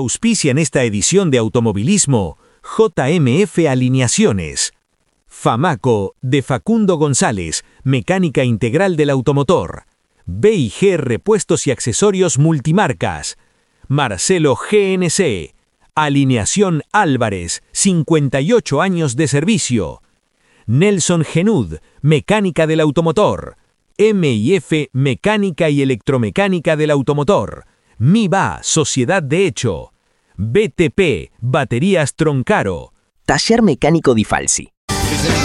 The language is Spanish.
Auspician esta edición de Automovilismo JMF Alineaciones. Famaco, de Facundo González, mecánica integral del automotor. B&G Repuestos y Accesorios Multimarcas. Marcelo GNC. Alineación Álvarez, 58 años de servicio. Nelson Genud, mecánica del automotor. M&F Mecánica y Electromecánica del automotor. MIBA, Sociedad de Hecho. BTP, Baterías Troncaro. Taller Mecánico Di Falsi.